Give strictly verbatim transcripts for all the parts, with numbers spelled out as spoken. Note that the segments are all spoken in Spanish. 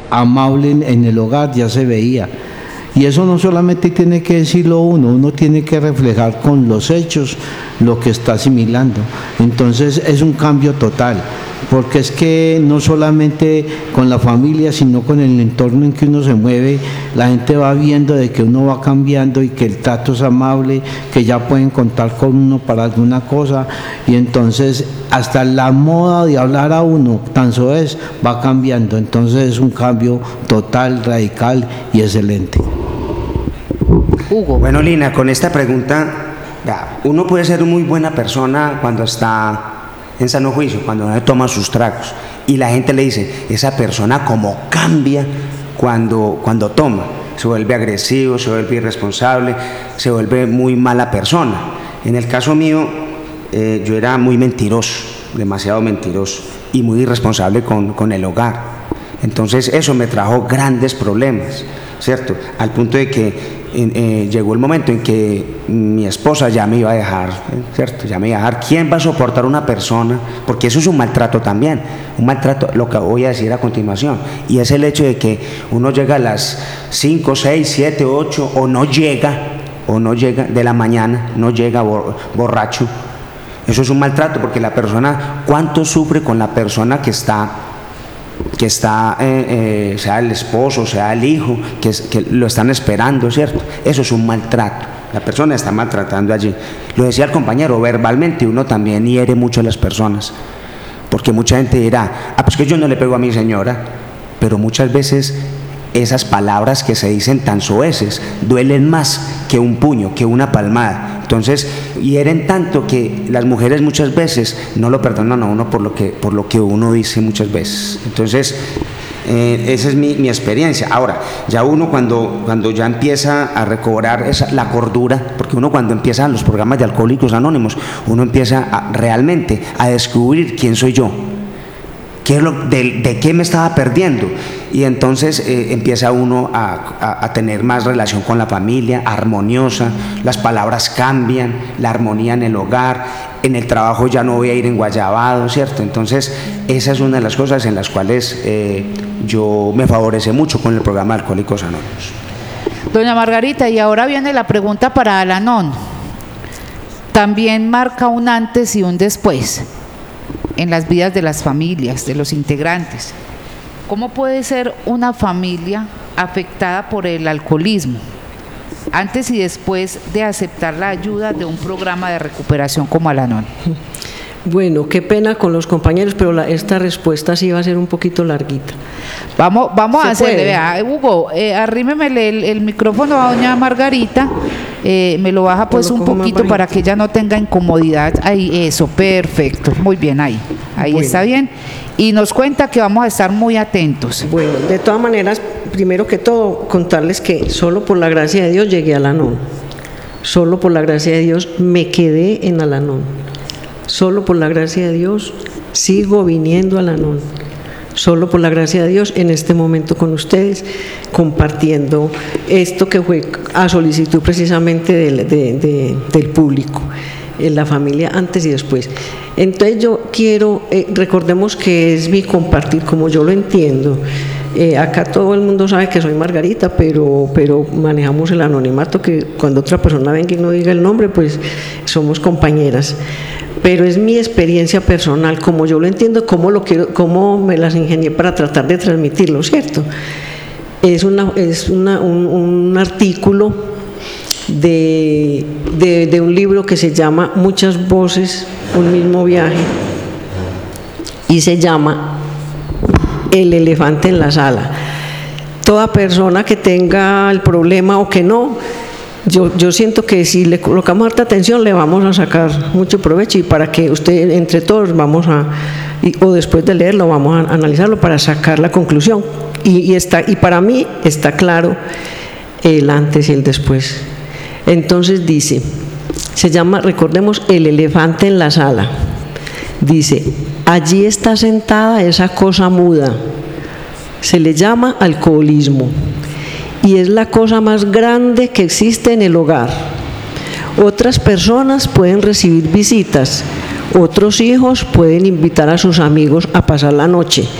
amable en, en el hogar, ya se veía. Y eso no solamente tiene que decirlo uno, uno tiene que reflejar con los hechos lo que está asimilando. Entonces es un cambio total, porque es que no solamente con la familia, sino con el entorno en que uno se mueve, la gente va viendo de que uno va cambiando y que el trato es amable, que ya pueden contar con uno para alguna cosa, y entonces hasta la moda de hablar a uno, tan solo es, va cambiando. Entonces es un cambio total, radical y excelente. Hugo. Bueno, Lina, con esta pregunta, uno puede ser muy buena persona cuando está en sano juicio, cuando uno toma sus tragos, y la gente le dice, esa persona como cambia cuando, cuando toma, se vuelve agresivo, se vuelve irresponsable, se vuelve muy mala persona. En el caso mío, eh, yo era muy mentiroso, demasiado mentiroso, y muy irresponsable con, con el hogar. Entonces eso me trajo grandes problemas, ¿cierto? Al punto de que Eh, llegó el momento en que mi esposa ya me iba a dejar, ¿cierto? Ya me iba a dejar. ¿Quién va a soportar una persona? Porque eso es un maltrato también, un maltrato, lo que voy a decir a continuación, y es el hecho de que uno llega a las cinco, seis, siete, ocho, o no llega, o no llega de la mañana, no llega borracho. Eso es un maltrato, porque la persona, ¿cuánto sufre con la persona que está que está, eh, eh, sea el esposo, sea el hijo, que, que lo están esperando, ¿cierto? Eso es un maltrato, la persona está maltratando allí. Lo decía el compañero, verbalmente uno también hiere mucho a las personas, porque mucha gente dirá, ah, pues que yo no le pego a mi señora, pero muchas veces esas palabras que se dicen tan soeces duelen más que un puño, que una palmada. Entonces hieren tanto que las mujeres muchas veces no lo perdonan a uno por lo que, por lo que uno dice muchas veces. Entonces eh, esa es mi, mi experiencia. Ahora, ya uno cuando, cuando ya empieza a recobrar esa, la cordura, porque uno cuando empieza los programas de Alcohólicos Anónimos, uno empieza a, realmente a descubrir quién soy yo, ¿qué es lo, de, de qué me estaba perdiendo? Y entonces eh, empieza uno a, a, a tener más relación con la familia, armoniosa, las palabras cambian, la armonía en el hogar, en el trabajo ya no voy a ir enguayabado, ¿cierto? Entonces esa es una de las cosas en las cuales eh, yo me favorece mucho con el programa de Alcohólicos Anónimos. Doña Margarita, y ahora viene la pregunta para Al-Anon. También marca un antes y un después en las vidas de las familias, de los integrantes. ¿Cómo puede ser una familia afectada por el alcoholismo antes y después de aceptar la ayuda de un programa de recuperación como Al-Anon? Bueno, qué pena con los compañeros, pero la, esta respuesta sí va a ser un poquito larguita. Vamos, vamos a hacerle, vea, Hugo, eh, arrímeme el, el micrófono a doña Margarita, eh, me lo baja pues un poquito para que ella no tenga incomodidad. Ahí, eso, perfecto, muy bien, ahí, ahí bueno. Está bien. Y nos cuenta que vamos a estar muy atentos. Bueno, de todas maneras, primero que todo, contarles que solo por la gracia de Dios llegué a Al-Anon. Solo por la gracia de Dios me quedé en Al-Anon. Solo por la gracia de Dios sigo viniendo a Al-Anon. Solo por la gracia de Dios en este momento con ustedes, compartiendo esto que fue a solicitud precisamente del, de, de, del público, en la familia antes y después. Entonces yo quiero, eh, recordemos que es mi compartir como yo lo entiendo. Eh, acá todo el mundo sabe que soy Margarita, pero, pero manejamos el anonimato, que cuando otra persona venga y no diga el nombre, pues somos compañeras. Pero es mi experiencia personal, como yo lo entiendo, cómo lo quiero, cómo me las ingenié para tratar de transmitirlo, ¿cierto? Es, una, es una, un, un artículo de, de, de un libro que se llama Muchas voces, un mismo viaje, y se llama El elefante en la sala. Toda persona que tenga el problema o que no, Yo, yo siento que si le colocamos harta atención le vamos a sacar mucho provecho, y para que usted, entre todos, vamos a, y, o después de leerlo, vamos a analizarlo para sacar la conclusión. Y, y, está, y para mí está claro el antes y el después. Entonces dice, se llama, recordemos, El elefante en la sala. Dice, allí está sentada esa cosa muda, se le llama alcoholismo. Y es la cosa más grande que existe en el hogar. Otras personas pueden recibir visitas, otros hijos pueden invitar a sus amigos a pasar la noche,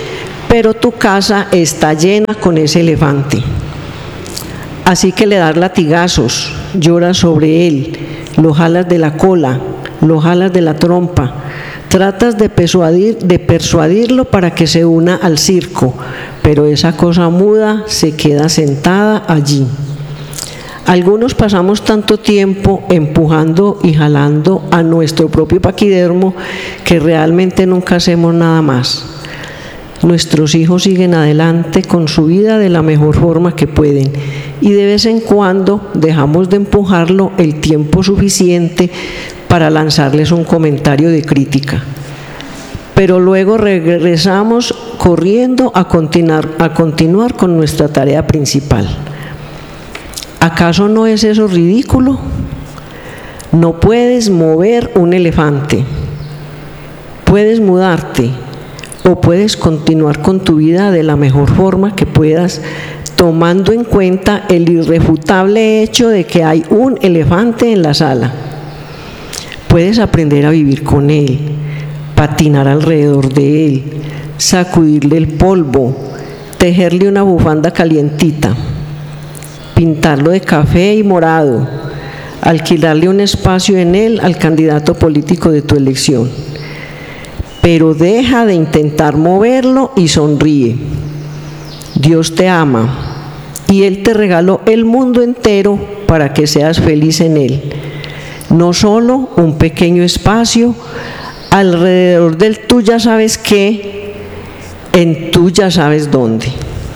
pero tu casa está llena con ese elefante. Así que le das latigazos, lloras sobre él, lo jalas de la cola, lo jalas de la trompa, tratas de persuadir, de persuadirlo para que se una al circo, pero esa cosa muda se queda sentada allí. Algunos pasamos tanto tiempo empujando y jalando a nuestro propio paquidermo que realmente nunca hacemos nada más. Nuestros hijos siguen adelante con su vida de la mejor forma que pueden y de vez en cuando dejamos de empujarlo el tiempo suficiente para lanzarles un comentario de crítica. Pero luego regresamos corriendo a continuar, a continuar con nuestra tarea principal. ¿Acaso no es eso ridículo? No puedes mover un elefante, puedes mudarte o puedes continuar con tu vida de la mejor forma que puedas, tomando en cuenta el irrefutable hecho de que hay un elefante en la sala. Puedes aprender a vivir con él, patinar alrededor de él, sacudirle el polvo, tejerle una bufanda calientita, pintarlo de café y morado, alquilarle un espacio en él al candidato político de tu elección. Pero deja de intentar moverlo y sonríe. Dios te ama y Él te regaló el mundo entero para que seas feliz en Él. No solo un pequeño espacio alrededor del tú ya sabes qué, en tú ya sabes dónde.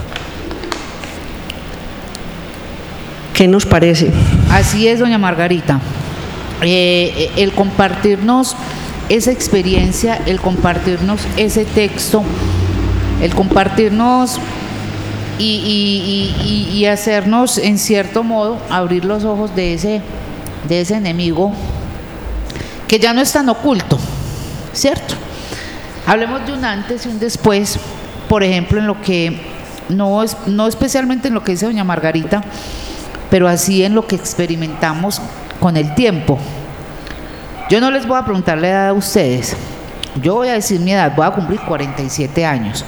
¿Qué nos parece? Así es, doña Margarita. Eh, el compartirnos esa experiencia, el compartirnos ese texto, el compartirnos y, y, y, y hacernos, en cierto modo, abrir los ojos de ese, de ese enemigo que ya no es tan oculto, ¿cierto? Hablemos de un antes y un después, por ejemplo, en lo que, no, es, no especialmente en lo que dice doña Margarita, pero así en lo que experimentamos con el tiempo. Yo no les voy a preguntar la edad a ustedes, yo voy a decir mi edad, voy a cumplir cuarenta y siete años,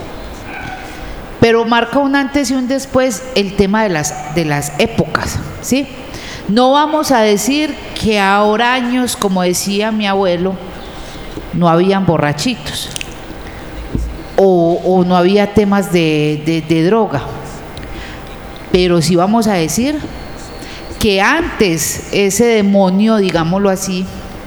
pero marca un antes y un después el tema de las, de las épocas, ¿sí? No vamos a decir que ahora años, como decía mi abuelo, no habían borrachitos o, o no había temas de, de, de droga, pero sí vamos a decir que antes ese demonio, digámoslo así,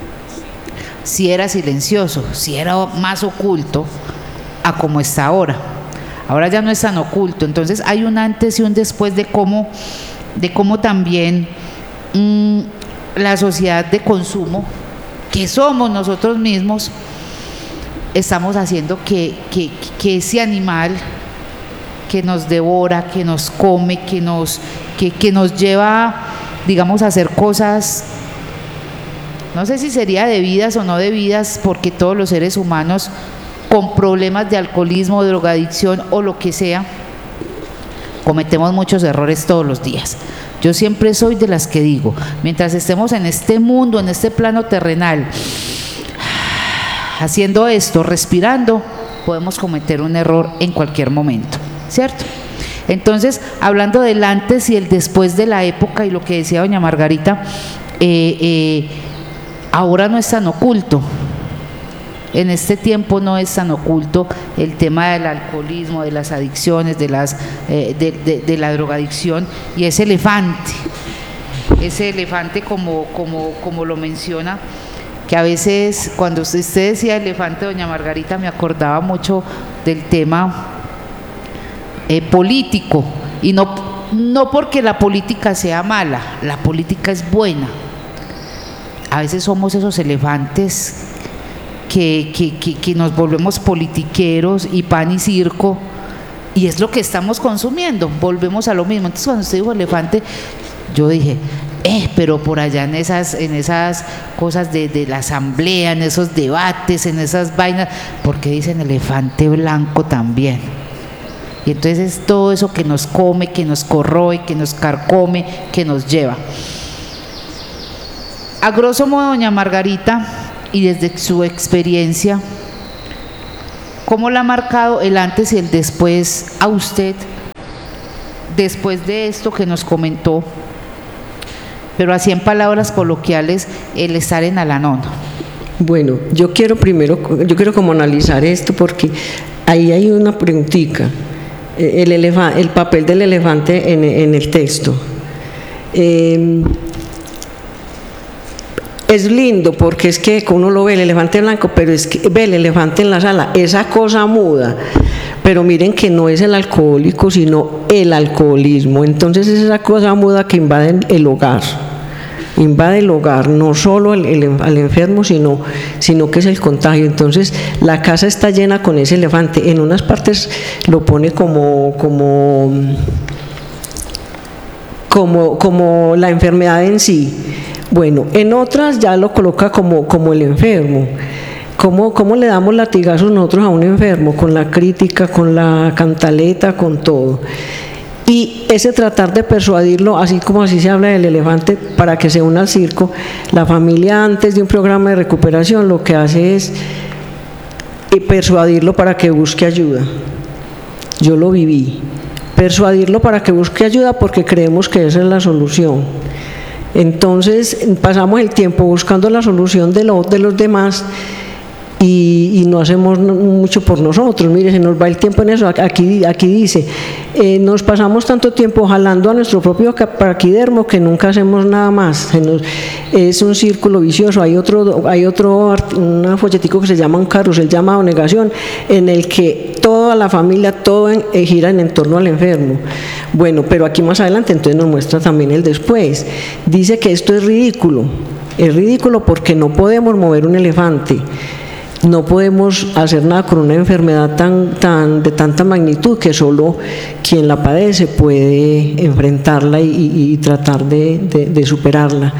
sí era silencioso, sí era más oculto a como está ahora. Ahora ya no es tan oculto. Entonces hay un antes y un después de cómo, de cómo también mmm, la sociedad de consumo, que somos nosotros mismos, estamos haciendo que, que, que ese animal que nos devora, que nos come, que nos, que, que nos lleva, digamos, a hacer cosas, no sé si sería debidas o no debidas, porque todos los seres humanos con problemas de alcoholismo, drogadicción o lo que sea, cometemos muchos errores todos los días. Yo siempre soy de las que digo, mientras estemos en este mundo, en este plano terrenal, haciendo esto, respirando, podemos cometer un error en cualquier momento, ¿cierto? Entonces, hablando del antes y el después de la época y lo que decía doña Margarita, eh, eh, ahora no es tan oculto, en este tiempo no es tan oculto el tema del alcoholismo, de las adicciones, de, las, eh, de, de, de la drogadicción, y ese elefante, ese elefante como, como, como lo menciona, que a veces cuando usted decía elefante, doña Margarita, me acordaba mucho del tema eh, político, y no, no porque la política sea mala, la política es buena. A veces somos esos elefantes que, que, que, que nos volvemos politiqueros y pan y circo, y es lo que estamos consumiendo, volvemos a lo mismo. Entonces cuando usted dijo elefante, yo dije, eh, pero por allá en esas, en esas cosas de, de la asamblea, en esos debates, en esas vainas, porque dicen elefante blanco también. Y entonces es todo eso que nos come, que nos corroe, que nos carcome, que nos lleva. A grosso modo, doña Margarita, y desde su experiencia, ¿cómo le ha marcado el antes y el después a usted, después de esto que nos comentó, pero así en palabras coloquiales, el estar en Al-Anon? Bueno, yo quiero primero, yo quiero como analizar esto porque ahí hay una preguntita, el, elefa, el papel del elefante en, en el texto. Eh, es lindo porque es que uno lo ve el elefante blanco, pero es que ve el elefante en la sala, esa cosa muda, pero miren que no es el alcohólico sino el alcoholismo, entonces es esa cosa muda que invade el hogar. Invade el hogar, no solo el, el, al enfermo, sino, sino que es el contagio. Entonces la casa está llena con ese elefante. En unas partes lo pone como, como, como, como la enfermedad en sí. Bueno, en otras ya lo coloca como, como el enfermo. ¿Cómo, ¿Cómo le damos latigazos nosotros a un enfermo? Con la crítica, con la cantaleta, con todo. Y ese tratar de persuadirlo, así como así se habla del elefante, para que se una al circo, la familia antes de un programa de recuperación lo que hace es persuadirlo para que busque ayuda. Yo lo viví. Persuadirlo para que busque ayuda porque creemos que esa es la solución. Entonces pasamos el tiempo buscando la solución de, lo, de los demás y, y no hacemos mucho por nosotros. Mire, se nos va el tiempo en eso. Aquí, aquí dice, eh, nos pasamos tanto tiempo jalando a nuestro propio paquidermo que nunca hacemos nada más. Se nos, es un círculo vicioso. Hay otro, hay otro un folletico que se llama un carrusel llamado negación, en el que toda la familia, todo en, eh, gira en torno al enfermo. Bueno, pero aquí más adelante entonces nos muestra también el después. Dice que esto es ridículo. Es ridículo porque no podemos mover un elefante. No podemos hacer nada con una enfermedad tan, tan, de tanta magnitud que solo quien la padece puede enfrentarla y, y, y tratar de, de, de superarla.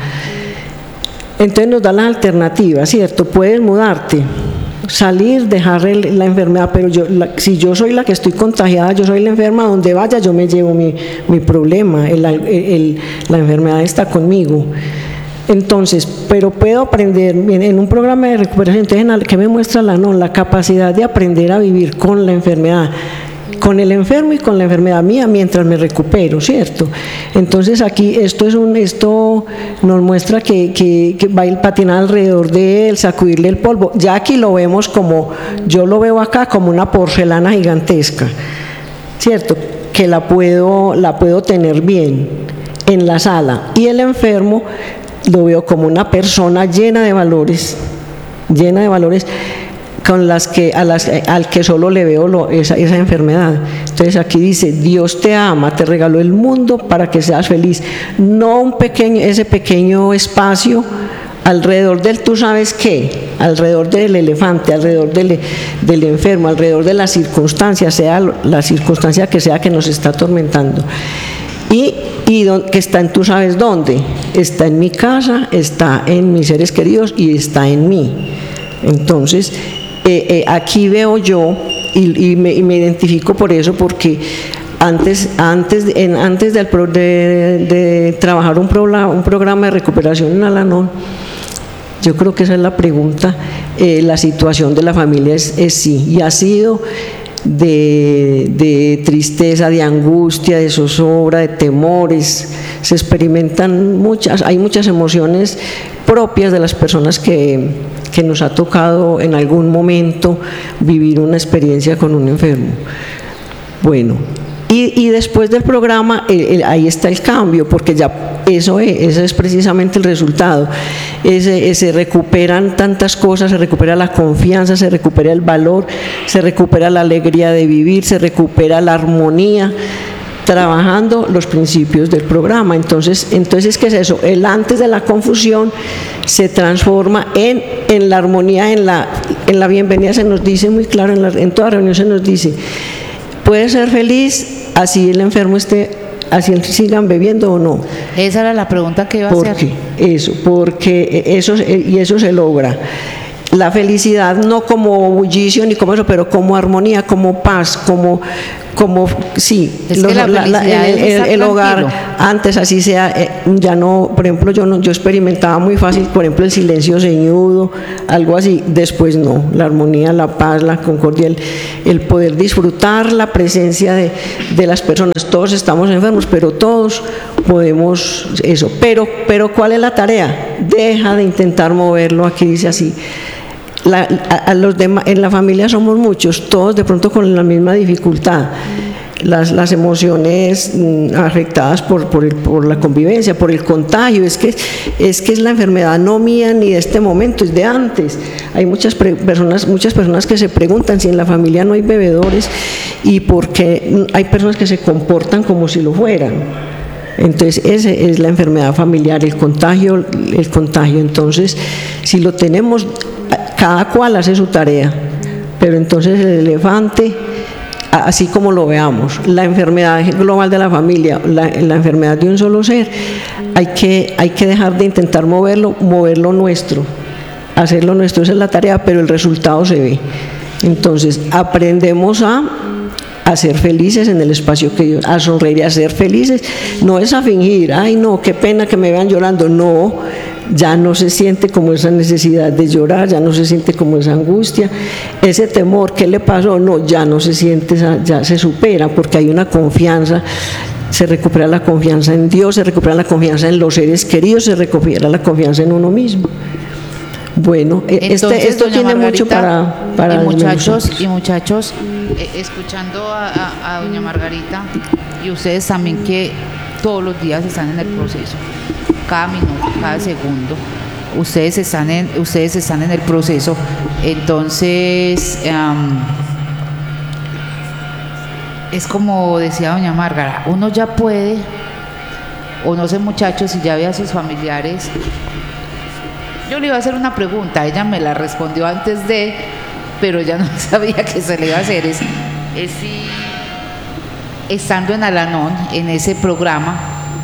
Entonces nos da las alternativas, ¿cierto? Puedes mudarte, salir, dejar el, la enfermedad, pero yo, la, si yo soy la que estoy contagiada, yo soy la enferma, donde vaya yo me llevo mi, mi problema, el, el, el, la enfermedad está conmigo. Entonces, pero puedo aprender en un programa de recuperación. Entonces, ¿qué me muestra la Al-Anon? La capacidad de aprender a vivir con la enfermedad, con el enfermo y con la enfermedad mía mientras me recupero, ¿cierto? Entonces aquí esto es un esto nos muestra que, que, que va a ir patinar alrededor de él, sacudirle el polvo. Ya aquí lo vemos como, yo lo veo acá como una porcelana gigantesca, ¿cierto? Que la puedo, la puedo tener bien en la sala. Y el enfermo lo veo como una persona llena de valores, llena de valores con las que, a las, al que solo le veo lo, esa, esa enfermedad. Entonces aquí dice, Dios te ama, te regaló el mundo para que seas feliz, no un pequeño, ese pequeño espacio alrededor del, tú sabes qué, alrededor del elefante, alrededor del, del enfermo, alrededor de la circunstancia, sea la circunstancia que sea que nos está atormentando. Y, y don, que está en tú sabes dónde, está en mi casa, está en mis seres queridos y está en mí. Entonces, eh, eh, aquí veo yo, y, y, me, y me identifico por eso, porque antes, antes, en, antes del pro, de, de trabajar un, pro, un programa de recuperación en Al-Anon, yo creo que esa es la pregunta, eh, la situación de la familia es, es sí, y ha sido De, de tristeza, de angustia, de zozobra, de temores. Se experimentan muchas, hay muchas emociones propias de las personas que, que nos ha tocado en algún momento vivir una experiencia con un enfermo. Bueno, y, y después del programa, el, el, ahí está el cambio, porque ya eso es, ese es precisamente el resultado. Ese, se recuperan tantas cosas, se recupera la confianza, se recupera el valor, se recupera la alegría de vivir, se recupera la armonía, trabajando los principios del programa. Entonces, entonces ¿qué es eso? El antes de la confusión se transforma en, en la armonía, en la, en la bienvenida. Se nos dice muy claro, en, la, en toda reunión se nos dice, puede ser feliz así el enfermo esté, así sigan bebiendo o no. Esa era la pregunta que iba a ¿Por hacer. qué? Eso, porque eso, y eso se logra. La felicidad no como bullicio ni como eso, pero como armonía, como paz, como, como sí, Es los- que la la- la- felicidad el, es el- estar el hogar tranquilo. antes así sea, eh, ya no, por ejemplo, yo no, yo experimentaba muy fácil, por ejemplo, el silencio ceñudo, algo así, después no, la armonía, la paz, la concordia, el, el poder disfrutar la presencia de, de las personas. Todos estamos enfermos, pero todos podemos eso. Pero, pero ¿cuál es la tarea? Deja de intentar moverlo, aquí dice así. La- a, a los demás, en la familia somos muchos, todos de pronto con la misma dificultad. Las, las emociones mm, afectadas por, por, el- por la convivencia, por el contagio, es que, es que es la enfermedad no mía ni de este momento, es de antes. Hay muchas pre- personas, muchas personas que se preguntan si en la familia no hay bebedores y por qué hay personas que se comportan como si lo fueran. Entonces, esa es la enfermedad familiar, el contagio, el contagio. Entonces, si lo tenemos, cada cual hace su tarea, pero entonces el elefante, así como lo veamos, la enfermedad global de la familia, la, la enfermedad de un solo ser, hay que, hay que dejar de intentar moverlo, moverlo nuestro, hacerlo nuestro, esa es la tarea, pero el resultado se ve. Entonces, aprendemos a a ser felices en el espacio que Dios, a sonreír y a ser felices, no es a fingir, ay no, qué pena que me vean llorando, no, ya no se siente como esa necesidad de llorar, ya no se siente como esa angustia, ese temor, ¿qué le pasó? No, ya no se siente, ya se supera, porque hay una confianza, se recupera la confianza en Dios, se recupera la confianza en los seres queridos, se recupera la confianza en uno mismo. Bueno, Entonces, este, esto doña tiene mucho Margarita, para, para y muchachos desmenuzar. y muchachos eh, escuchando a, a- a doña Margarita y ustedes también que todos los días están en el proceso, cada minuto, cada segundo, ustedes están en, ustedes están en el proceso, entonces em, es como decía doña Margarita, uno ya puede, o no sé muchachos, si ya ve a sus familiares. Yo le iba a hacer una pregunta, ella me la respondió antes de, pero ya no sabía que se le iba a hacer. Es, es si, estando en Al-Anon, en ese programa,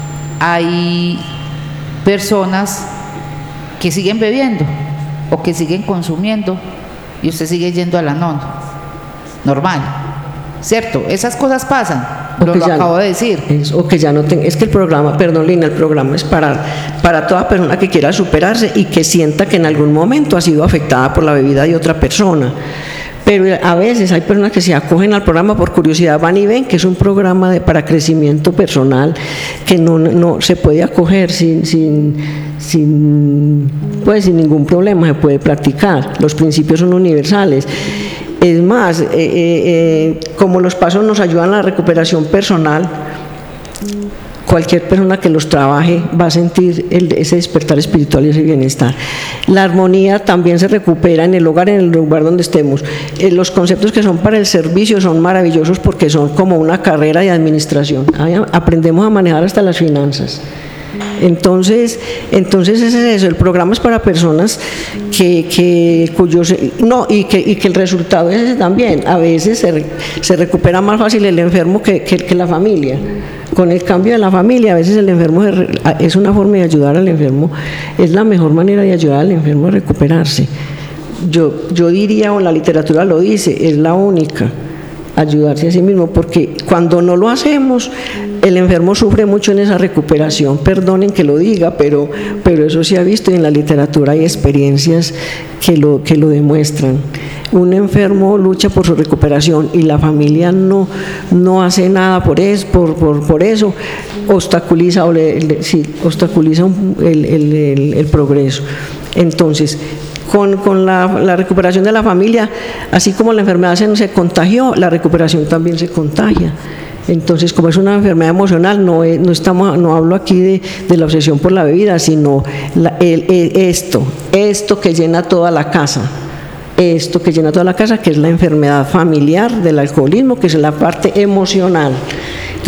hay personas que siguen bebiendo o que siguen consumiendo y usted sigue yendo a Al-Anon. Normal, ¿cierto? Esas cosas pasan. O Lo, que lo ya- acabo de decir. Es, o que ya no ten- es que el programa, perdón Lina, el programa es para, para toda persona que quiera superarse y que sienta que en algún momento ha sido afectada por la bebida de otra persona. Pero a veces hay personas que se acogen al programa por curiosidad, van y ven que es un programa de, para crecimiento personal, que no, no se puede acoger sin, sin, sin, pues, sin ningún problema, se puede practicar. Los principios son universales. Es más, eh, eh, eh, como los pasos nos ayudan a la recuperación personal, cualquier persona que los trabaje va a sentir el, ese despertar espiritual y ese bienestar. La armonía también se recupera en el hogar, en el lugar donde estemos. Eh, los conceptos que son para el servicio son maravillosos porque son como una carrera de administración. Ahí aprendemos a manejar hasta las finanzas. Entonces, entonces ese es eso, el programa es para personas que, que cuyos, no, y que, y que el resultado es ese también, a veces se, se recupera más fácil el enfermo que, que, que la familia. Con el cambio de la familia, a veces el enfermo es una forma de ayudar al enfermo, es la mejor manera de ayudar al enfermo a recuperarse. Yo, yo diría, o la literatura lo dice, es la única, ayudarse a sí mismo, porque cuando no lo hacemos, el enfermo sufre mucho en esa recuperación, perdonen que lo diga, pero, pero eso se ha visto y en la literatura hay experiencias que lo, que lo demuestran. Un enfermo lucha por su recuperación y la familia no, no hace nada por eso, por, por, por eso obstaculiza, o le, le, sí, obstaculiza un, el, el, el, el progreso. Entonces, Con, con la, la recuperación de la familia, así como la enfermedad se, se contagió, la recuperación también se contagia. Entonces, como es una enfermedad emocional, no, es, no, estamos, no hablo aquí de, de la obsesión por la bebida, sino la, el, el, esto, esto que llena toda la casa, esto que llena toda la casa, que es la enfermedad familiar del alcoholismo, que es la parte emocional. Entonces,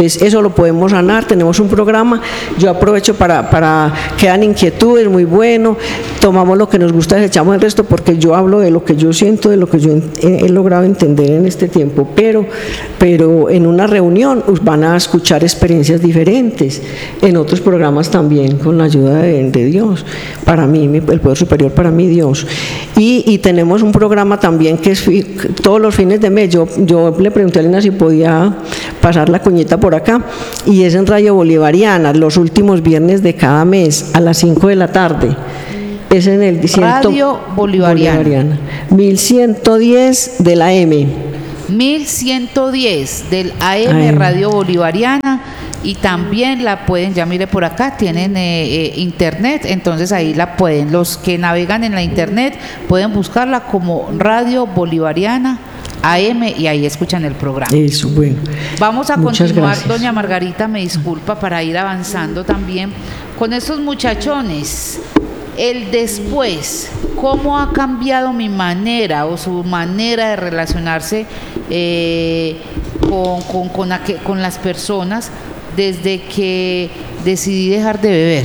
Entonces eso lo podemos sanar, tenemos un programa, yo aprovecho para, para quedan inquietudes, muy bueno, tomamos lo que nos gusta, desechamos el resto, porque yo hablo de lo que yo siento, de lo que yo he, he logrado entender en este tiempo, pero, pero en una reunión van a escuchar experiencias diferentes, en otros programas también, con la ayuda de, de Dios, para mí, el poder superior para mí, Dios. Y, y tenemos un programa también que es fi, todos los fines de mes, yo, yo le pregunté a Elena si podía pasar la cuñita por acá, y es en Radio Bolivariana, los últimos viernes de cada mes, a las cinco de la tarde. Es en el Radio Bolivariana. Bolivariana. mil ciento diez de la M. mil ciento diez del A M, Ay. Radio Bolivariana. Y también la pueden, ya mire por acá, tienen eh, eh, internet, entonces ahí la pueden, los que navegan en la internet pueden buscarla como Radio Bolivariana A M y ahí escuchan el programa. Eso, bueno. Vamos a Muchas continuar, gracias. doña Margarita, me disculpa, para ir avanzando también con estos muchachones. El después, ¿cómo ha cambiado mi manera o su manera de relacionarse eh, con, con, con, aquel, con las personas desde que decidí dejar de beber?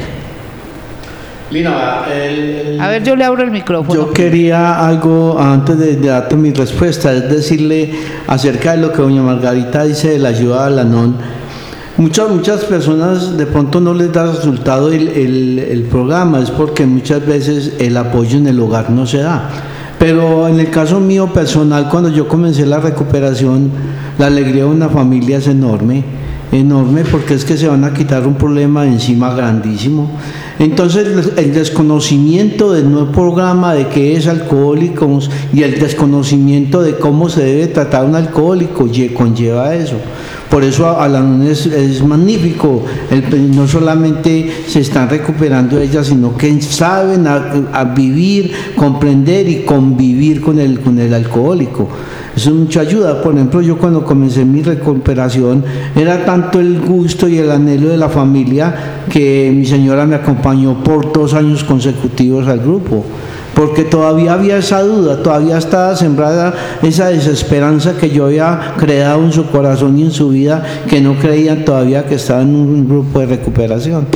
Mira, el, el, a ver, yo le abro el micrófono. Yo quería algo antes de, de darte mi respuesta, es decirle acerca de lo que doña Margarita dice de la ayuda al Anon. Muchas, muchas personas de pronto no les da resultado el, el, el programa, es porque muchas veces el apoyo en el hogar no se da. Pero en el caso mío personal, cuando yo comencé la recuperación, la alegría de una familia es enorme, enorme, porque es que se van a quitar un problema de encima grandísimo. Entonces el desconocimiento del nuevo programa de qué es alcohólicos y el desconocimiento de cómo se debe tratar un alcohólico conlleva eso. Por eso Al-Anon es, es magnífico, el, no solamente se están recuperando ellas, sino que saben a, a vivir, comprender y convivir con el, con el alcohólico. Eso es mucha ayuda. Por ejemplo, yo cuando comencé mi recuperación era tanto el gusto y el anhelo de la familia que mi señora me acompañó por dos años consecutivos al grupo, porque todavía había esa duda, todavía estaba sembrada esa desesperanza que yo había creado en su corazón y en su vida, que no creían todavía que estaba en un grupo de recuperación.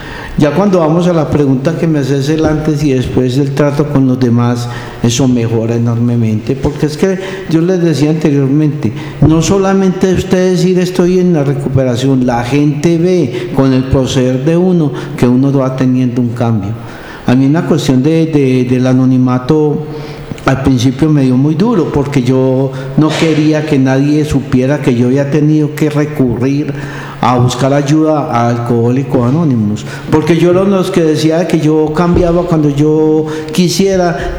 Ya cuando vamos a la pregunta que me haces el antes y después del trato con los demás, eso mejora enormemente, porque es que yo les decía anteriormente, no solamente usted decir estoy en la recuperación, la gente ve con el proceder de uno que uno va teniendo un cambio. A mí una cuestión de, de, del anonimato al principio me dio muy duro, porque yo no quería que nadie supiera que yo había tenido que recurrir a buscar ayuda a Alcohólicos Anónimos, porque yo era uno de los que decía que yo cambiaba cuando yo quisiera,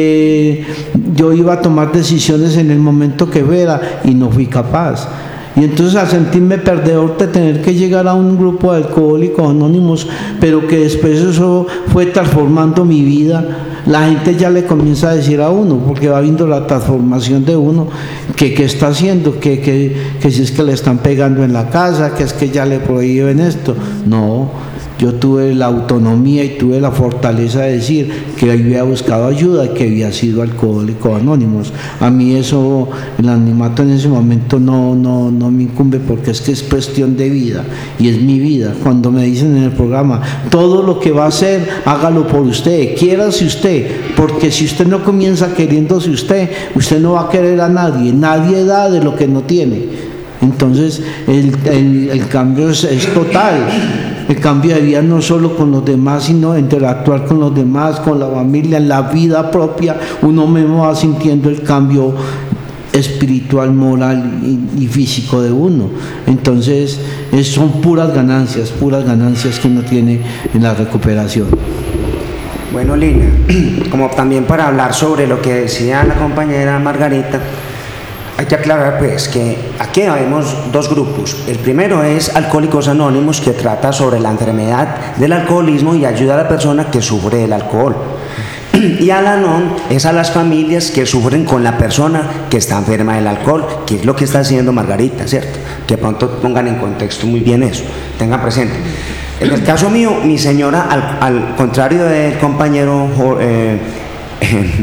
que yo iba a tomar decisiones en el momento que fuera, y no fui capaz. Y entonces al sentirme perdedor de tener que llegar a un grupo de Alcohólicos Anónimos, pero que después eso fue transformando mi vida, la gente ya le comienza a decir a uno, porque va viendo la transformación de uno, que qué está haciendo, que, que, que si es que le están pegando en la casa, que es que ya le prohíben esto. No, yo tuve la autonomía y tuve la fortaleza de decir que había buscado ayuda y que había sido Alcohólicos Anónimos. A mí eso, el anonimato en ese momento no, no, no me incumbe, porque es que es cuestión de vida y es mi vida. Cuando me dicen en el programa, todo lo que va a hacer, hágalo por usted, quiérase usted, porque si usted no comienza queriéndose usted, usted no va a querer a nadie, nadie da de lo que no tiene. Entonces el, el, el cambio es, es total. El cambio de vida no solo con los demás, sino interactuar con los demás, con la familia, en la vida propia. Uno mismo va sintiendo el cambio espiritual, moral y, y físico de uno. Entonces es, son puras ganancias, puras ganancias que uno tiene en la recuperación. Bueno, Lina, como también para hablar sobre lo que decía la compañera Margarita, hay que aclarar pues que aquí vemos dos grupos. El primero es Alcohólicos Anónimos, que trata sobre la enfermedad del alcoholismo y ayuda a la persona que sufre del alcohol. Y Al-Anon es a las familias que sufren con la persona que está enferma del alcohol, que es lo que está haciendo Margarita, ¿cierto? Que pronto pongan en contexto muy bien eso, tengan presente. En el caso mío, mi señora, al, al contrario del compañero eh,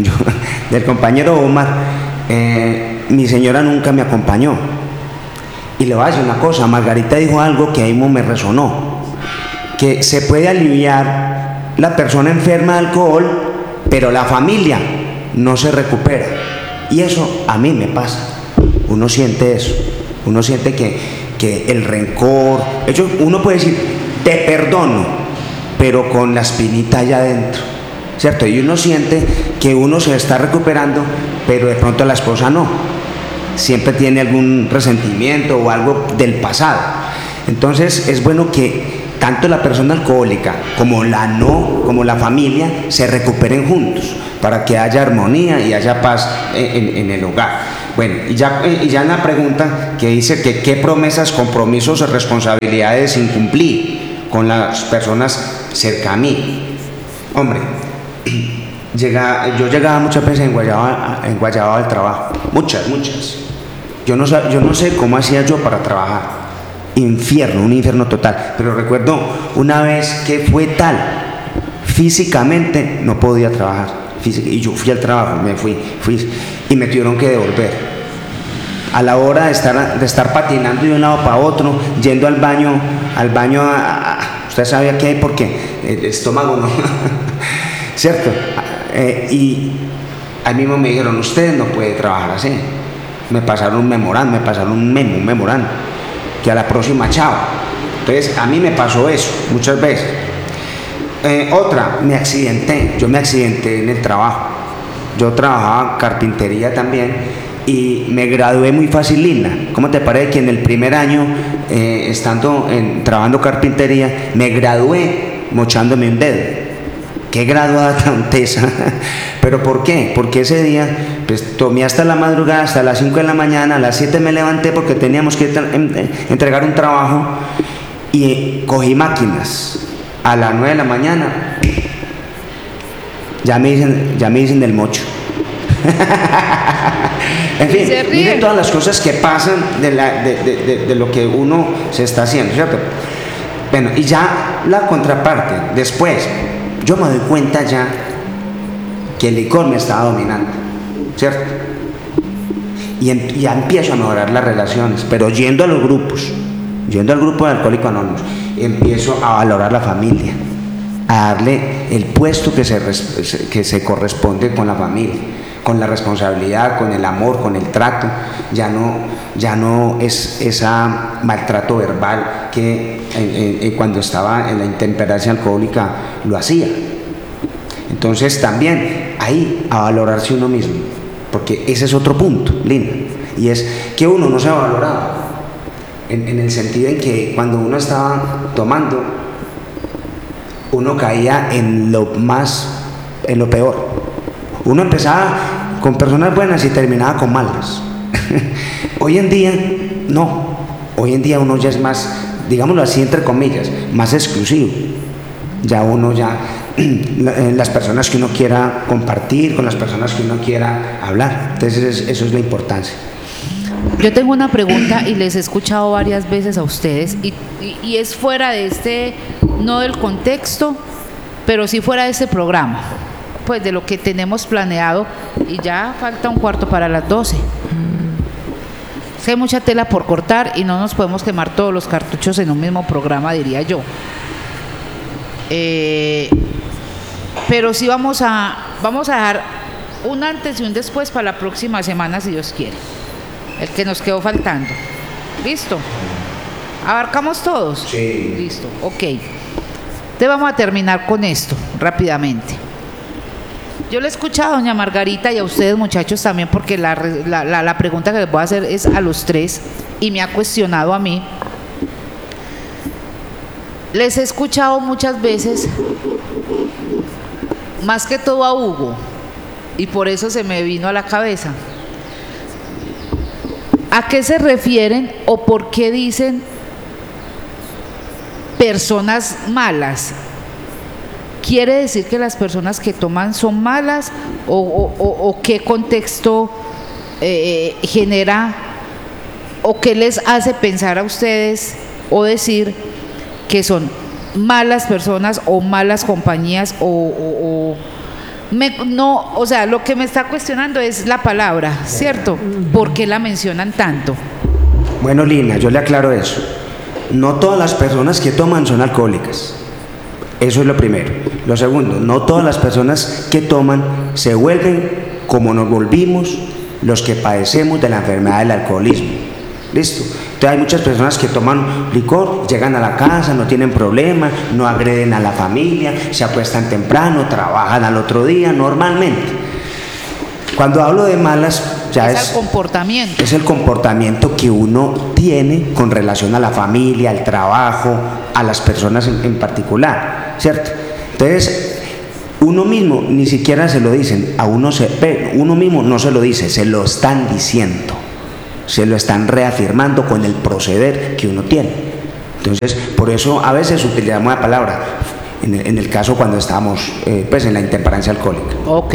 del compañero Omar, eh, mi señora nunca me acompañó. Y le voy a decir una cosa, Margarita dijo algo que ahí mismo me resonó, que se puede aliviar la persona enferma de alcohol, pero la familia no se recupera. Y eso a mí me pasa. Uno siente eso. Uno siente que, que el rencor, hecho, uno puede decir, te perdono, pero con la espinita allá adentro, ¿cierto? Y uno siente que uno se está recuperando, pero de pronto la esposa no. Siempre tiene algún resentimiento o algo del pasado. Entonces es bueno que tanto la persona alcohólica como la no, como la familia se recuperen juntos para que haya armonía y haya paz en, en, en el hogar. Bueno, y ya, y ya en la pregunta que dice que qué promesas, compromisos o responsabilidades incumplí con las personas cerca a mí. Hombre, llega, yo llegaba muchas veces en Guayaba, en Guayaba al trabajo, muchas, muchas. Yo no, yo no sé cómo hacía yo para trabajar. Infierno, un infierno total. Pero recuerdo una vez que fue tal, físicamente no podía trabajar. Y yo fui al trabajo, me fui, fui y me tuvieron que devolver. A la hora de estar, de estar patinando de un lado para otro, yendo al baño, al baño, a, a, usted sabe qué hay porque el estómago no, ¿cierto? Eh, y al mismo me dijeron, usted no puede trabajar así. Me pasaron un memorando, me pasaron un memo, un memorando, que a la próxima, chao. Entonces, a mí me pasó eso muchas veces. Eh, otra, me accidenté, yo me accidenté en el trabajo. Yo trabajaba en carpintería también y me gradué muy facilina. ¿Cómo te parece que en el primer año, eh, estando en, trabajando carpintería, me gradué mochándome un dedo? Qué graduada tan tesa. ¿Pero por qué? Porque ese día pues, tomé hasta la madrugada, hasta las cinco de la mañana, a las siete me levanté porque teníamos que entregar un trabajo y cogí máquinas. A las nueve de la mañana ya me dicen, ya me dicen del mocho. En fin, miren todas las cosas que pasan de, la, de, de, de, de lo que uno se está haciendo, ¿cierto? Bueno, y ya la contraparte, después yo me doy cuenta ya que el licor me estaba dominando, ¿cierto? Y en, ya empiezo a mejorar las relaciones, pero yendo a los grupos, yendo al grupo de Alcohólicos Anónimos, empiezo a valorar la familia, a darle el puesto que se, que se corresponde con la familia, con la responsabilidad, con el amor, con el trato. Ya no, ya no es ese maltrato verbal que en, en, cuando estaba en la intemperancia alcohólica lo hacía. Entonces también ahí a valorarse uno mismo, porque ese es otro punto, Lina, y es que uno no se ha valorado. En, en el sentido en que cuando uno estaba tomando, uno caía en lo más, en lo peor. Uno empezaba con personas buenas y terminaba con malas. Hoy en día, no. Hoy en día uno ya es más, digámoslo así, entre comillas, más exclusivo. Ya uno ya, las personas que uno quiera compartir, con las personas que uno quiera hablar. Entonces eso es la importancia. Yo tengo una pregunta y les he escuchado varias veces a ustedes y, y, y es fuera de este, no del contexto, pero sí fuera de este programa, pues de lo que tenemos planeado, y ya falta un cuarto para las doce. Es que hay mucha tela por cortar y no nos podemos quemar todos los cartuchos en un mismo programa, diría yo. Eh, pero sí vamos a, vamos a dejar un antes y un después para la próxima semana, si Dios quiere. El que nos quedó faltando. ¿Listo? ¿Abarcamos todos? Sí. Listo, ok. Entonces vamos a terminar con esto rápidamente. Yo le he escuchado a doña Margarita y a ustedes, muchachos, también, porque la, la, la, la pregunta que les voy a hacer es a los tres y me ha cuestionado a mí. Les he escuchado muchas veces, más que todo a Hugo, y por eso se me vino a la cabeza. ¿A qué se refieren o por qué dicen personas malas? ¿Quiere decir que las personas que toman son malas o, o, o, o qué contexto eh, genera o qué les hace pensar a ustedes o decir que son malas personas o malas compañías o, o, o me, no, o sea, lo que me está cuestionando es la palabra, ¿cierto? ¿Por qué la mencionan tanto? Bueno, Lina, yo le aclaro eso. No todas las personas que toman son alcohólicas. Eso es lo primero. Lo segundo, no todas las personas que toman se vuelven como nos volvimos los que padecemos de la enfermedad del alcoholismo. ¿Listo? Entonces hay muchas personas que toman licor, llegan a la casa, no tienen problema, no agreden a la familia, se acuestan temprano, trabajan al otro día normalmente. Cuando hablo de malas, ya es, es el comportamiento. Es el comportamiento que uno tiene con relación a la familia, al trabajo, a las personas en, en particular, ¿cierto? Entonces, uno mismo ni siquiera se lo dicen, a uno se ve, uno mismo no se lo dice, se lo están diciendo, se lo están reafirmando con el proceder que uno tiene. Entonces, por eso a veces utilizamos la palabra, en el, en el caso cuando estamos eh, pues en la intemperancia alcohólica. Ok.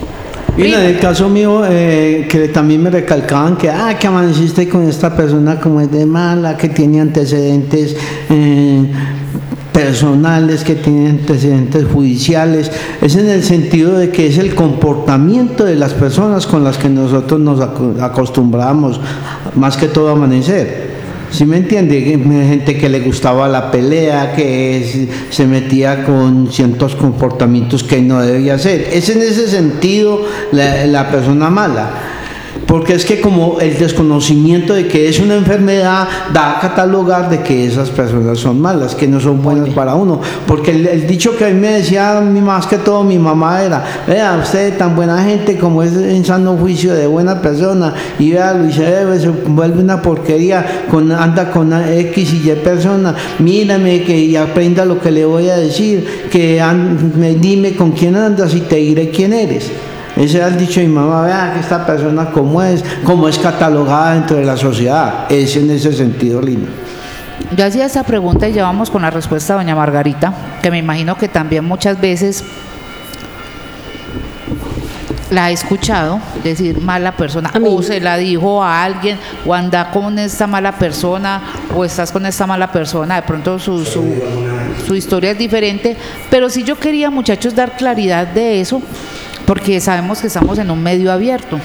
Y en el caso mío, eh, que también me recalcaban que, ah, que amaneciste con esta persona como es de mala, que tiene antecedentes eh, personales, que tiene antecedentes judiciales. Es en el sentido de que es el comportamiento de las personas con las que nosotros nos acostumbramos, más que todo a amanecer. ¿Sí me entiende? Gente que le gustaba la pelea, que se metía con ciertos comportamientos que no debía hacer. Es en ese sentido la, la persona mala. Porque es que como el desconocimiento de que es una enfermedad da a catalogar de que esas personas son malas, que no son buenas para uno. Porque el, el dicho que a mí me decía más que todo mi mamá era, vea, usted tan buena gente como es en sano juicio de buena persona, y vea, Luis, se vuelve una porquería, con, anda con X y Y persona, mírame que, y aprenda lo que le voy a decir, que and, me, dime con quién andas y te diré quién eres. Ese era el dicho de mi mamá, vea que esta persona cómo es, cómo es catalogada dentro de la sociedad. Es en ese sentido, Lina. Yo hacía esta pregunta y ya vamos con la respuesta de doña Margarita, que me imagino que también muchas veces la he escuchado decir mala persona, o se la dijo a alguien, o anda con esta mala persona, o estás con esta mala persona, de pronto su, su, su historia es diferente, pero sí yo quería, muchachos, dar claridad de eso, porque sabemos que estamos en un medio abierto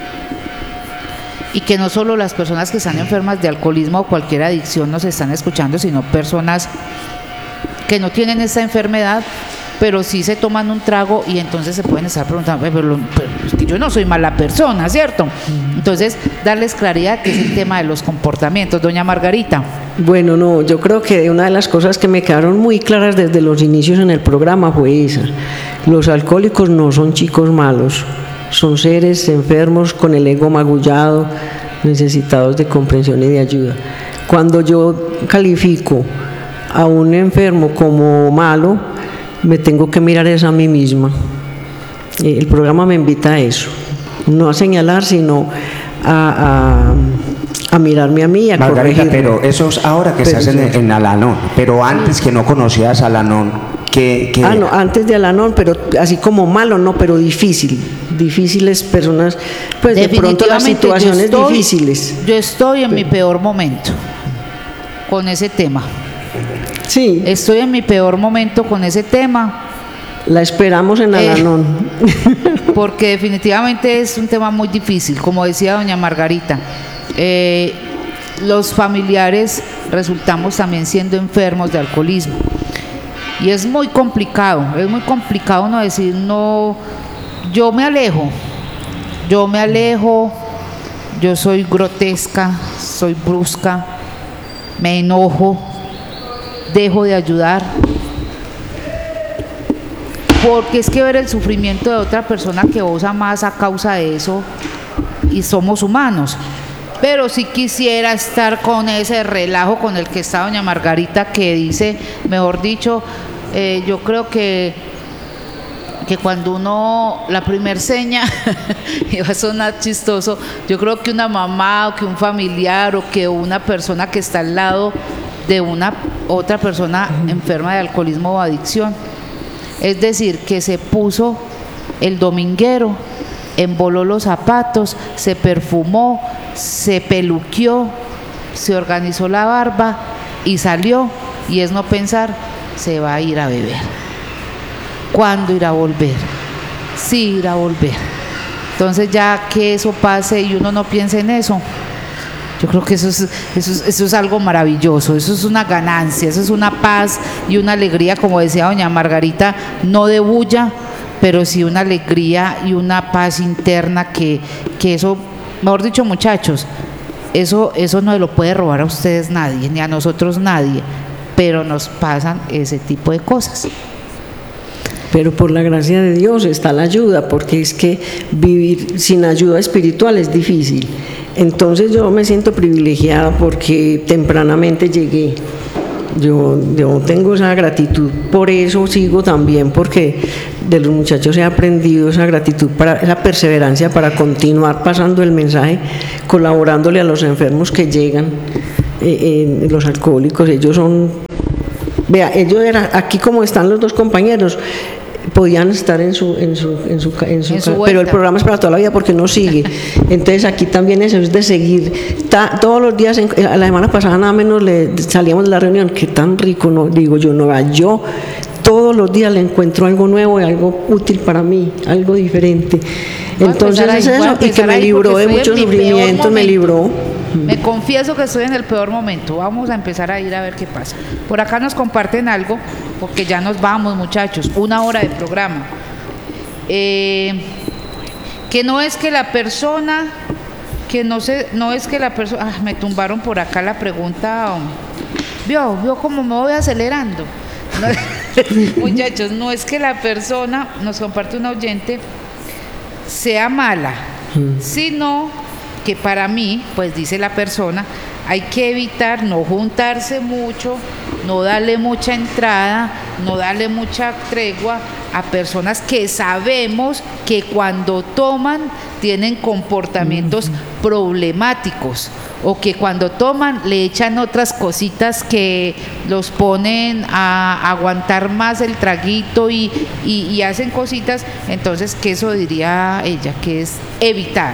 y que no solo las personas que están enfermas de alcoholismo o cualquier adicción nos están escuchando, sino personas que no tienen esta enfermedad, pero sí se toman un trago y entonces se pueden estar preguntando, pero, pero, pero es que yo no soy mala persona, ¿cierto? Entonces, darles claridad que es el tema de los comportamientos. Doña Margarita. Bueno, no, yo creo que una de las cosas que me quedaron muy claras desde los inicios en el programa fue esa. Los alcohólicos no son chicos malos, son seres enfermos con el ego magullado, necesitados de comprensión y de ayuda. Cuando yo califico a un enfermo como malo, me tengo que mirar es a mí misma. El programa me invita a eso, no a señalar, sino a, a, a mirarme a mí, a Margarita, corregirme. pero eso es ahora que Pero estás en, en Al-Anon, pero antes que no conocías a Al-Anon, ¿qué, qué Ah, era? no, antes de Al-Anon, pero así como malo, no, pero difícil. Difíciles personas, pues de pronto las Definitivamente, situaciones yo estoy- difíciles. Yo estoy en mi peor momento con ese tema. Sí, Estoy en mi peor momento con ese tema, la esperamos en Eh, Al-Anon. porque definitivamente es un tema muy difícil, como decía doña Margarita. Eh, los familiares resultamos también siendo enfermos de alcoholismo. Y es muy complicado, es muy complicado uno decir, no, yo me alejo, yo me alejo, yo soy grotesca, soy brusca, me enojo, dejo de ayudar. Porque es que ver el sufrimiento de otra persona que vos amás a causa de eso, y somos humanos. Pero sí quisiera estar con ese relajo con el que está doña Margarita, que dice, mejor dicho, eh, yo creo que, que cuando uno, la primer seña, y va a sonar chistoso, yo creo que una mamá o que un familiar o que una persona que está al lado de una otra persona enferma de alcoholismo o adicción, es decir, que se puso el dominguero, emboló los zapatos, se perfumó, se peluqueó, se organizó la barba y salió, y es no pensar, se va a ir a beber. ¿Cuándo irá a volver? Sí, irá a volver. Entonces ya que eso pase y uno no piense en eso, Yo creo que eso es, eso es, eso es algo maravilloso, eso es una ganancia, eso es una paz y una alegría, como decía doña Margarita, no de bulla, pero sí una alegría y una paz interna que, que eso, mejor dicho, muchachos, eso, eso no lo puede robar a ustedes nadie, ni a nosotros nadie, pero nos pasan ese tipo de cosas. Pero por la gracia de Dios está la ayuda, porque es que vivir sin ayuda espiritual es difícil. Entonces yo me siento privilegiada porque tempranamente llegué. Yo, yo tengo esa gratitud, por eso sigo también, porque de los muchachos he aprendido esa gratitud, para, esa perseverancia para continuar pasando el mensaje, colaborándole a los enfermos que llegan, eh, eh, los alcohólicos. Ellos son, vea, ellos eran, aquí como están los dos compañeros, podían estar en su en su en su, en su, en su pero el programa es para toda la vida porque no sigue. Entonces aquí también eso es de seguir ta, todos los días. En, la semana pasada nada menos le salíamos de la reunión, qué tan rico, no digo yo, no yo todos los días le encuentro algo nuevo y algo útil para mí, algo diferente. Entonces es eso, y que me libró de muchos sufrimientos, me libró. Me confieso que estoy en el peor momento. Vamos a empezar a ir a ver qué pasa. Por acá nos comparten algo, porque ya nos vamos, muchachos. Una hora de programa. Eh, que no es que la persona, que no sé, no es que la persona. Ah, me tumbaron por acá la pregunta. Vio, vio cómo me voy acelerando. No, muchachos, no es que la persona, nos comparte un oyente, sea mala, mm. sino que para mí, pues dice la persona, hay que evitar no juntarse mucho, no darle mucha entrada, no darle mucha tregua a personas que sabemos que cuando toman tienen comportamientos problemáticos, o que cuando toman le echan otras cositas que los ponen a aguantar más el traguito y, y, y hacen cositas. Entonces, que eso diría ella, que es evitar.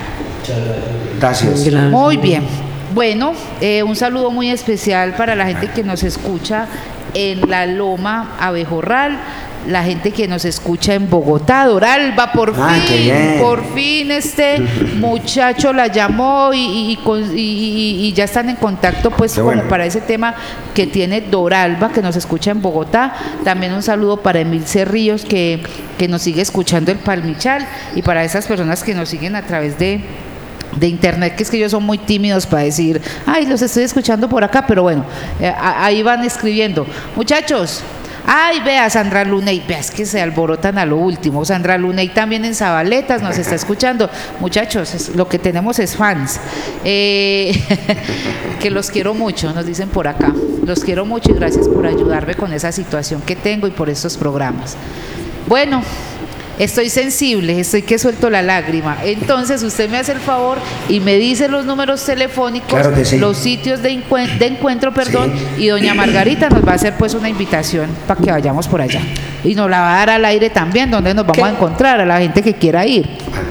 Gracias. Muy bien. Bueno, eh, un saludo muy especial para la gente que nos escucha en la Loma Abejorral, la gente que nos escucha en Bogotá, Doralba, por ah, fin, por fin este muchacho la llamó y, y, y, y, y ya están en contacto, pues, como bueno. para ese tema que tiene Doralba, que nos escucha en Bogotá. También un saludo para Emil Cerrillos, que, que nos sigue escuchando en Palmichal, y para esas personas que nos siguen a través de de internet, que es que ellos son muy tímidos para decir, ay, los estoy escuchando por acá, pero bueno, eh, ahí van escribiendo. Muchachos, ay, vea, Sandra Luney, vea, es que se alborotan a lo último. Sandra Luney también en Zabaletas nos está escuchando. Muchachos, es, lo que tenemos es fans, eh, que los quiero mucho, nos dicen por acá, los quiero mucho y gracias por ayudarme con esa situación que tengo y por estos programas. Bueno, estoy sensible, estoy que suelto la lágrima. Entonces usted me hace el favor y me dice los números telefónicos, claro que sí, los sitios de, encuent de encuentro, perdón, sí. Y doña Margarita nos va a hacer pues una invitación para que vayamos por allá. Y nos la va a dar al aire también, donde nos vamos ¿Qué? a encontrar a la gente que quiera ir.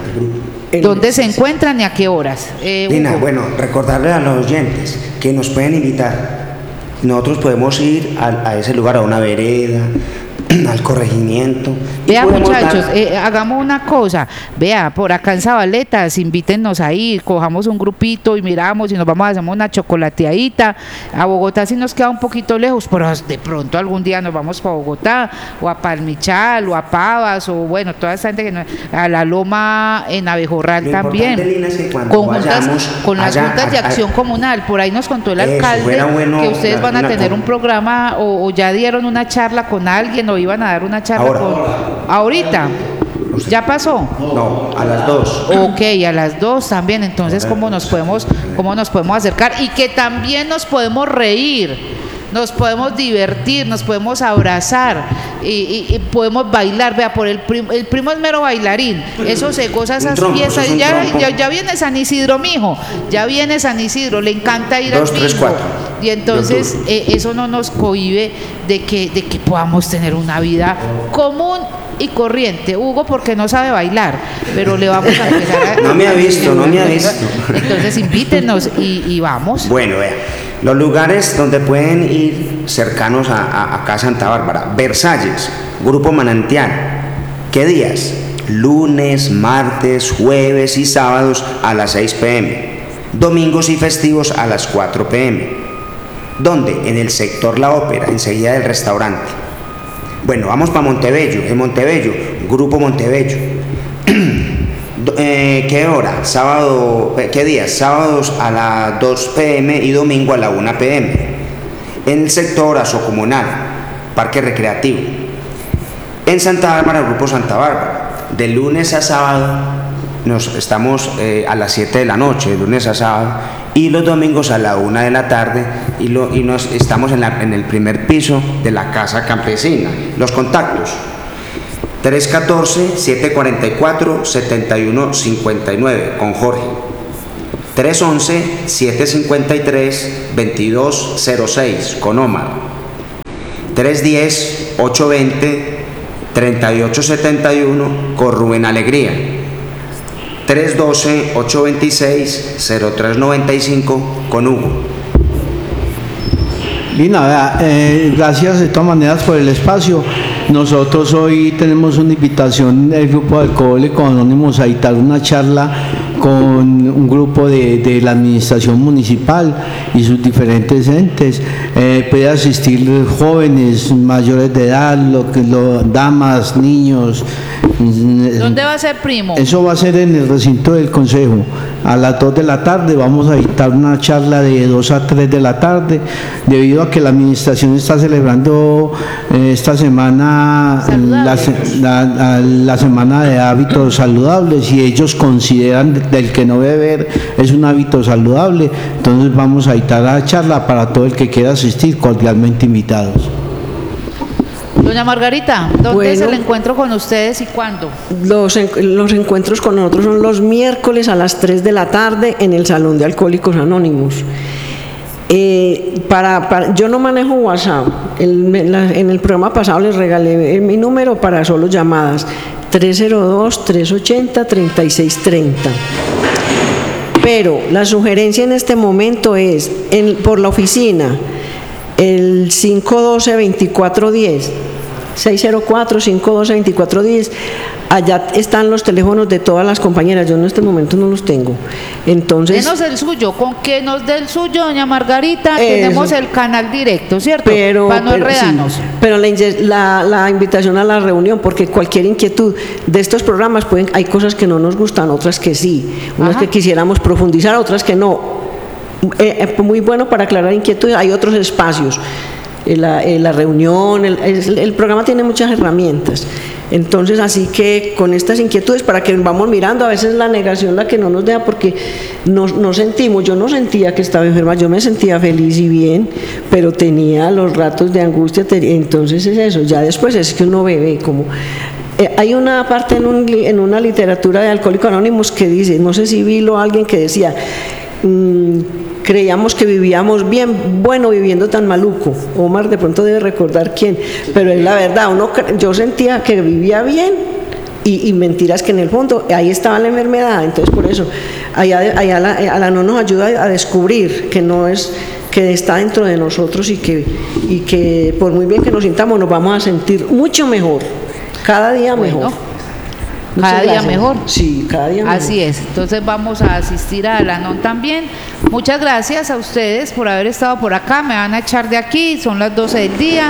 ¿Dónde se encuentran y a qué horas? Eh, Lina, bueno, recordarle a los oyentes que nos pueden invitar. Nosotros podemos ir a, a ese lugar, a una vereda, al corregimiento. Vea, muchachos, dar... eh, hagamos una cosa, vea, por acá en Zabaletas, invítennos ahí, cojamos un grupito y miramos y nos vamos a hacer una chocolateadita. A Bogotá sí nos queda un poquito lejos, pero de pronto algún día nos vamos para Bogotá, o a Palmichal, o a Pavas, o bueno, toda esa gente que no, a la Loma en Abejorral también, es que con, juntas, con las allá, juntas de acción a, comunal. Por ahí nos contó el eso, alcalde bueno, que ustedes van a tener un programa, o, o ya dieron una charla con alguien, o iban a dar una charla ahora, con... ahorita ¿ya pasó? No, a las dos. Ok, a las dos también. Entonces, ¿cómo nos podemos, cómo nos podemos acercar? Y que también nos podemos reír, nos podemos divertir, nos podemos abrazar y, y, y podemos bailar. Vea, por el primo, el primo es mero bailarín, eso se goza esas tronco, piezas. es Ya, ya, ya viene San Isidro, mijo, ya viene San Isidro, le encanta ir dos, al tres, bingo. cuatro. Y entonces eh, eso no nos cohíbe de que, de que podamos tener una vida común y corriente. Hugo porque no sabe bailar, pero le vamos a empezar a... No me ha visto, no me ha visto. Entonces invítenos y, y vamos. Bueno, vea, los lugares donde pueden ir cercanos a, a, acá a Santa Bárbara: Versalles, Grupo Manantial. ¿Qué días? Lunes, martes, jueves y sábados a las seis pe eme. domingos y festivos a las cuatro pe eme. ¿Dónde? En el sector La Ópera, enseguida del restaurante. Bueno, vamos para Montebello. En Montebello, Grupo Montebello. eh, ¿Qué hora? Sábado, ¿qué días? Sábados a las dos pe eme y domingo a la una pe eme. En el sector Asocomunal, Parque Recreativo. En Santa Bárbara, Grupo Santa Bárbara. De lunes a sábado nos estamos eh, a las siete de la noche, de lunes a sábado, y los domingos a la una de la tarde, y, lo, y nos estamos en, la, en el primer piso de la Casa Campesina. Los contactos: tres uno cuatro, siete cuatro cuatro, siete uno cinco nueve con Jorge, tres uno uno, siete cinco tres, dos dos cero seis con Omar, tres uno cero, ocho dos cero, tres ocho siete uno con Rubén Alegría, tres uno dos, ocho dos seis, cero tres nueve cinco con Hugo. Lina, vea, eh, gracias de todas maneras por el espacio. Nosotros hoy tenemos una invitación del Grupo de Alcohólicos Anónimos a dictar una charla con un grupo de, de la administración municipal y sus diferentes entes. Eh, puede asistir jóvenes, mayores de edad, lo, lo, damas, niños. ¿Dónde va a ser, primo? Eso va a ser en el recinto del Consejo. A las dos de la tarde vamos a dictar una charla de dos a tres de la tarde, debido a que la administración está celebrando eh, esta semana la, la, la semana de hábitos saludables, y ellos consideran del que no beber es un hábito saludable. Entonces vamos a dictar la charla para todo el que quiera asistir, cordialmente invitados. Doña Margarita, ¿dónde Bueno, es el encuentro con ustedes y cuándo? Los, los encuentros con nosotros son los miércoles a las tres de la tarde en el Salón de Alcohólicos Anónimos. Eh, para, para, yo no manejo WhatsApp. El, la, en el programa pasado les regalé mi número para solo llamadas: tres cero dos, tres ocho cero, tres seis tres cero. Pero la sugerencia en este momento es en, por la oficina, el cinco uno dos, veinticuatro diez, seis cero cuatro, cinco uno dos, veinticuatro diez. Allá están los teléfonos de todas las compañeras. Yo en este momento no los tengo. Entonces, denos el suyo. Con que nos dé el suyo, doña Margarita, eso. Tenemos el canal directo, ¿cierto? Pero, para no pero, enredarnos. sí, pero la, la, la invitación a la reunión, porque cualquier inquietud de estos programas, pueden, hay cosas que no nos gustan, otras que sí, unas Ajá. que quisiéramos profundizar, otras que no. Eh, muy bueno para aclarar inquietudes. Hay otros espacios, la, la reunión, el, el, el programa tiene muchas herramientas. Entonces, así que con estas inquietudes, para que vamos mirando, a veces la negación la que no nos deja, porque no, no sentimos, yo no sentía que estaba enferma, yo me sentía feliz y bien, pero tenía los ratos de angustia. Entonces es eso, ya después es que uno bebe como... Eh, hay una parte en, un, en una literatura de Alcohólicos Anónimos que dice, no sé si vi alguien que decía... Mmm, creíamos que vivíamos bien, bueno, viviendo tan maluco. Omar de pronto debe recordar quién, pero es la verdad, uno, yo sentía que vivía bien y, y mentiras que en el fondo ahí estaba la enfermedad. Entonces por eso allá, allá la, a la no nos ayuda a descubrir que no es, que está dentro de nosotros, y que, y que por muy bien que nos sintamos nos vamos a sentir mucho mejor, cada día bueno. mejor. Muchas cada gracias. Día mejor. Sí, cada día mejor. Así es. Entonces vamos a asistir a Al-Anon también. Muchas gracias a ustedes por haber estado por acá. Me van a echar de aquí, son las doce del día.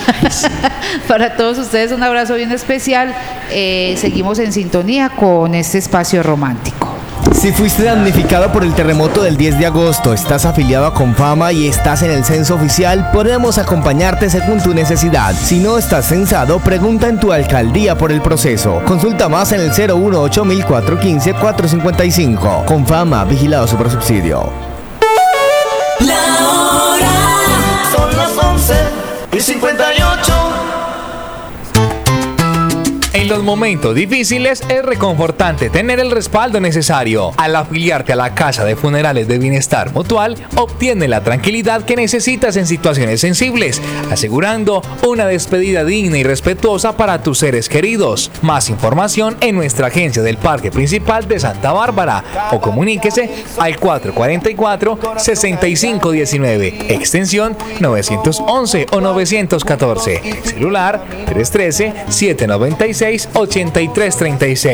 Para todos ustedes un abrazo bien especial. Eh, seguimos en sintonía con este espacio romántico. Si fuiste damnificado por el terremoto del diez de agosto, estás afiliado a Confama y estás en el censo oficial, podemos acompañarte según tu necesidad. Si no estás censado, pregunta en tu alcaldía por el proceso. Consulta más en el cero uno ocho cuatro uno cinco cuatro cinco cinco. Confama, vigilado Supersubsidio. La hora son las once y cincuenta y ocho. En los momentos difíciles es reconfortante tener el respaldo necesario. Al afiliarte a la Casa de Funerales de Bienestar Mutual, obtiene la tranquilidad que necesitas en situaciones sensibles, asegurando una despedida digna y respetuosa para tus seres queridos. Más información en nuestra agencia del Parque Principal de Santa Bárbara o comuníquese al cuatro cuatro cuatro, seis cinco uno nueve, extensión novecientos once o novecientos catorce, celular tres uno tres, siete nueve seis, ocho tres tres seis.